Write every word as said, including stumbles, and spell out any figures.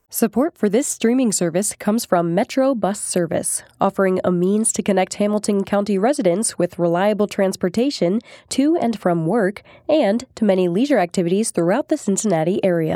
Support for this streaming service comes from Metro Bus Service, offering a means to connect Hamilton County residents with reliable transportation to and from work and to many leisure activities throughout the Cincinnati area.